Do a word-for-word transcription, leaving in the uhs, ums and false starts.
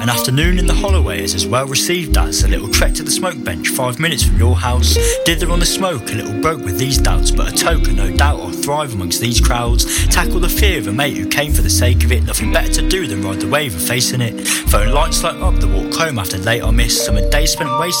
An afternoon in the Holloway is as well received as a little trek to the smoke bench, five minutes from your house. Dither on the smoke, a little broke with these doubts, but a token, no doubt I'll thrive amongst these crowds. Tackle the fear of a mate who came for the sake of it, nothing better to do than ride the wave of facing it. Phone lights light up the walk home after late I miss. Summer days spent wasted